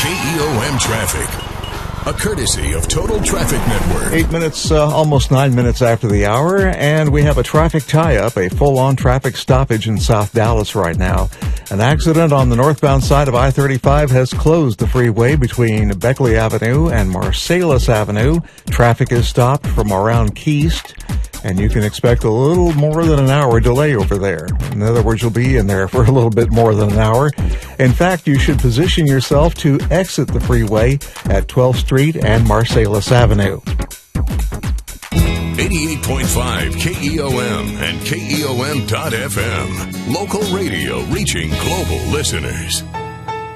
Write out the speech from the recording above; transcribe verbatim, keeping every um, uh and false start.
K E O M traffic. A courtesy of Total Traffic Network. Eight minutes, uh, almost nine minutes after the hour, and we have a traffic tie-up, a full-on traffic stoppage in South Dallas right now. An accident on the northbound side of I thirty-five has closed the freeway between Beckley Avenue and Marsalis Avenue. Traffic is stopped from around Keast, and you can expect a little more than an hour delay over there. In other words, you'll be in there for a little bit more than an hour. In fact, you should position yourself to exit the freeway at twelfth Street and Marsalis Avenue. eighty-eight point five K E O M and K E O M dot F M. Local radio reaching global listeners.